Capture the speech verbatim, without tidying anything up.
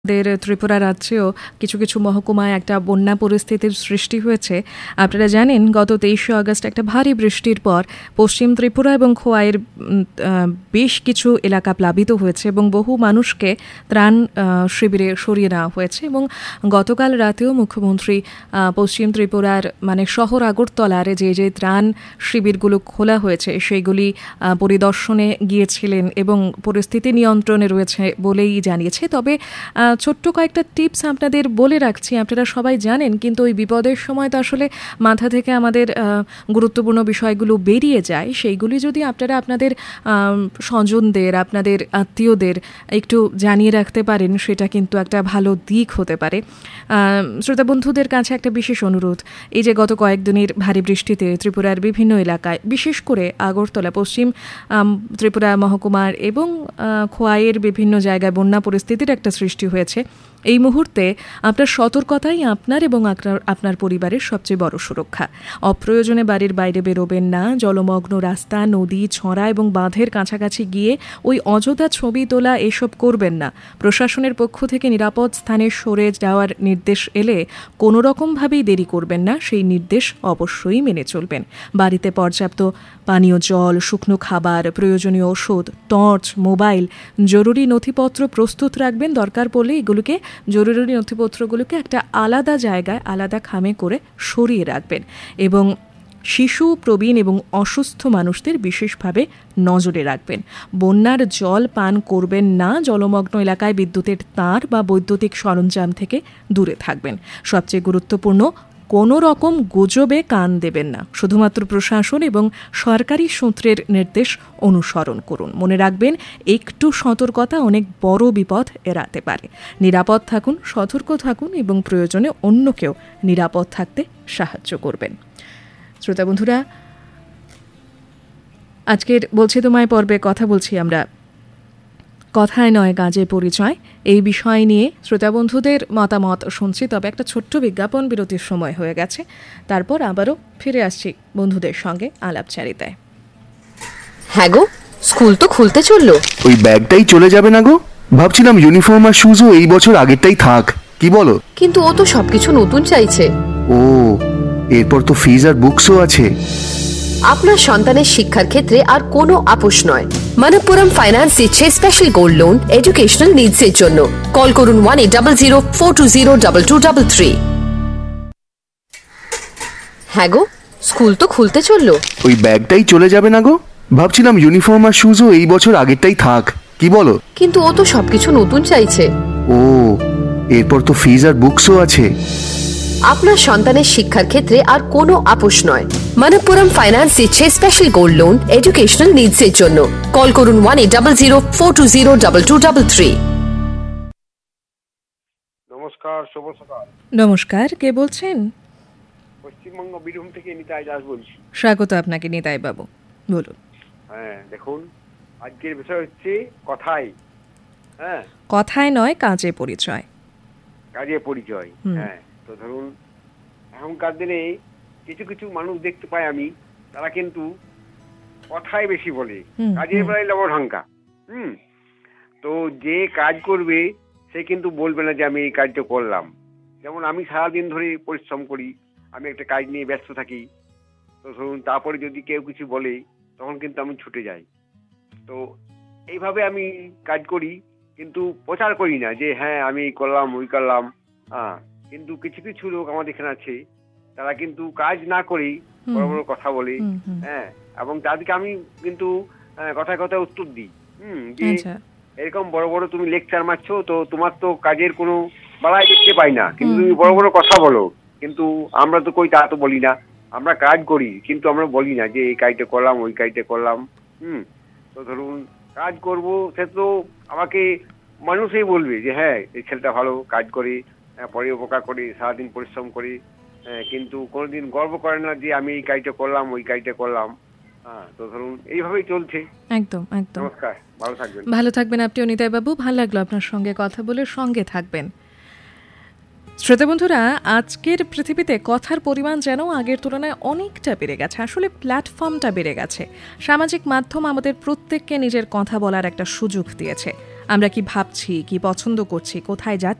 আমাদের ত্রিপুরা রাজ্যেও কিছু কিছু মহকুমায় একটা বন্যা পরিস্থিতির সৃষ্টি হয়েছে। আপনারা জানেন গত তেইশে আগস্ট একটা ভারী বৃষ্টির পর পশ্চিম ত্রিপুরা এবং খোয়াইয়ের বেশ কিছু এলাকা প্লাবিত হয়েছে এবং বহু মানুষকে ত্রাণ শিবিরে সরিয়ে নেওয়া হয়েছে। এবং গতকাল রাতেও মুখ্যমন্ত্রী পশ্চিম ত্রিপুরার মানে শহর আগরতলার যে যে ত্রাণ শিবিরগুলো খোলা হয়েছে সেইগুলি পরিদর্শনে গিয়েছিলেন এবং পরিস্থিতি নিয়ন্ত্রণে রয়েছে বলেই জানিয়েছে। তবে ছোট্ট কয়েকটা টিপস আপনাদের বলে রাখছি, আপনারা সবাই জানেন, কিন্তু ওই বিপদের সময় তো আসলে মাথা থেকে আমাদের গুরুত্বপূর্ণ বিষয়গুলো বেরিয়ে যায়। সেইগুলি যদি আপনারা আপনাদের স্বজনদের, আপনাদের আত্মীয়দের একটু জানিয়ে রাখতে পারেন, সেটা কিন্তু একটা ভালো দিক হতে পারে। শ্রোতা বন্ধুদের কাছে একটা বিশেষ অনুরোধ, এই যে গত কয়েকদিনের ভারী বৃষ্টিতে ত্রিপুরার বিভিন্ন এলাকায়, বিশেষ করে আগরতলা, পশ্চিম ত্রিপুরা মহকুমার এবং খোয়াইয়ের বিভিন্ন জায়গায় বন্যা পরিস্থিতির একটা সৃষ্টি হয়েছে। এই মুহূর্তে আপনার সতর্কতাই আপনার এবং আপনার পরিবারের সবচেয়ে বড় সুরক্ষা। অপ্রয়োজনে বাড়ির বাইরে বেরোবেন না। জলমগ্ন রাস্তা, নদী, ছড়া এবং বাঁধের কাছাকাছি গিয়ে ওই অযথা ছবি তোলা এসব করবেন না। প্রশাসনের পক্ষ থেকে নিরাপদ স্থানে সরে যাওয়ার নির্দেশ এলে কোনো রকমভাবেই দেরি করবেন না, সেই নির্দেশ অবশ্যই মেনে চলবেন। বাড়িতে পর্যাপ্ত পানীয় জল, শুকনো খাবার, প্রয়োজনীয় ওষুধ, টর্চ, মোবাইল, জরুরি নথিপত্র প্রস্তুত রাখবেন। দরকার পড়লে এগুলোকে জরুরি নথিপত্রগুলোকে একটা আলাদা জায়গায়, আলাদা খামে করে সরিয়ে রাখবেন এবং শিশু, প্রবীণ এবং অসুস্থ মানুষদের বিশেষভাবে নজরে রাখবেন। বন্যার জল পান করবেন না। জলমগ্ন এলাকায় বিদ্যুতের তার বা বৈদ্যুতিক সরঞ্জাম থেকে দূরে থাকবেন। সবচেয়ে গুরুত্বপূর্ণ, কোনো রকম গুজবে কান দেবেন না। শুধুমাত্র প্রশাসন এবং সরকারি সূত্রের নির্দেশ অনুসরণ করুন। মনে রাখবেন, একটু সতর্কতা অনেক বড় বিপদ এড়াতে পারে। নিরাপদ থাকুন, সতর্ক থাকুন এবং প্রয়োজনে অন্যকেও নিরাপদ থাকতে সাহায্য করবেন। শ্রোতা বন্ধুরা, আজকের বলছি তোমায় পর্বে কথা বলছি আমরা কথায় নয় কাজে পরিচয়, এই বিষয় নিয়ে শ্রোতা বন্ধুদের মতামত শুনছি। তবে একটা ছোট্ট বিজ্ঞাপন বিরতির সময় হয়ে গেছে, তারপর আবারও ফিরে আসছি বন্ধুদের সঙ্গে আলাপচারিতায়। হ্যাঁ গো, স্কুল তো খুলতে চললো, ওই ব্যাগটাই চলে যাবে না গো? ভাবছিলাম ইউনিফর্ম আর শুজও এই বছর আগেরটাই থাক, কি বলো? কিন্তু ও তো সবকিছু নতুন চাইছে। ও, এরপর তো ফিজ আর বুকসও আছে। আপনার সন্তানের শিক্ষার ক্ষেত্রে আর কোনো আপোষ নয়। মনপ্পুরম ফাইন্যান্স দিচ্ছে special gold loan educational needs এর জন্য। কল করুন one eight zero zero four two zero double two double three. হ্যাঁ গো, স্কুল তো খুলতে চললো, ওই ব্যাগটাই চলে যাবে না গো? ভাবছিলাম ইউনিফর্ম আর শুজও এই বছর আগেরটাই থাক, কি বলো? কিন্তু ও তো সবকিছু নতুন চাইছে। ও, এরপর তো ফিজ আর বুকসও আছে। আপনার সন্তানের শিক্ষার ক্ষেত্রে আর কোনো আপোষ নয়। মনপ্পুরম ফাইন্যান্স দিচ্ছে special gold loan educational needs এর জন্য। কল করুন one eight zero zero four two zero double two double three. নমস্কার, শুভ সকাল। নমস্কার, কে বলছেন? পশ্চিমবঙ্গ বীরভূম থেকে নিতাই দাস বলছি। স্বাগত আপনাকে নিতাই বাবু, বলুন। হ্যাঁ, দেখুন, আজকের বিষয় হচ্ছে কথায়, হ্যাঁ কথায় নয় কাজে পরিচয়। কাজে পরিচয়। হ্যাঁ, তো ধরুন এখনকার দিনে কিছু কিছু মানুষ দেখতে পাই আমি, তারা কিন্তু কথায় বেশি বলে, কাজের বেলায় লবঢঙ্কা। হুম তো যে কাজ করবে সে কিন্তু বলবে না যে আমি এই কাজটা করলাম। যেমন আমি সারাদিন ধরে পরিশ্রম করি, আমি একটা কাজ নিয়ে ব্যস্ত থাকি, তো ধরুন তারপরে যদি কেউ কিছু বলে তখন কিন্তু আমি ছুটে যাই। তো এইভাবে আমি কাজ করি, কিন্তু প্রচার করি না যে হ্যাঁ আমি করলাম, ওই করলাম। হ্যাঁ, কিন্তু কিছু কিছু লোক আমাদের এখানে আছে, তারা কিন্তু কাজ না করেই বড় বড় কথা বলে। হ্যাঁ, এবং তাদেরকে আমি কিন্তু কথায় কথায় উত্তর দিই, হুম যে এরকম বড় বড় তুমি লেকচার মারছো, তো তোমার তো কাজের কোনো বাড়াই দেখতে পাই না, কিন্তু তুমি বড় বড় কথা বলো। কিন্তু আমরা তো কই, তা তো বলি না। আমরা কাজ করি, কিন্তু আমরা বলি না যে এই কাজটা করলাম, ওই কাজটা করলাম। হুম তো ধরুন কাজ করব, সে তো আমাকে মানুষই বলবে যে হ্যাঁ এই ছেলেটা ভালো কাজ করে, পরে উপকার করে, সারাদিন পরিশ্রম করে, কিন্তু কোনোদিন গর্ব করে না যে আমি এই কাজটা করলাম, ওই কাজটা করলাম। হ্যাঁ, তো ধরুন এইভাবেই চলছে। একদম একদম। নমস্কার, ভালো থাকবেন। ভালো থাকবেন আপনি অনিতাই বাবু, ভালো লাগলো আপনার সঙ্গে কথা বলে। সঙ্গে থাকবেন। শ্রোতা বন্ধুরা, আজকের পৃথিবীতে কথার পরিমাণ যেন আগের তুলনায় অনেকটা বেড়ে গেছে। আসলে প্ল্যাটফর্মটা বেড়ে গেছে। সামাজিক মাধ্যম আমাদের প্রত্যেককে নিজের কথা বলার একটা সুযোগ দিয়েছে। আমরা কি ভাবছি, কি পছন্দ করছি, কোথায় যাচ্ছি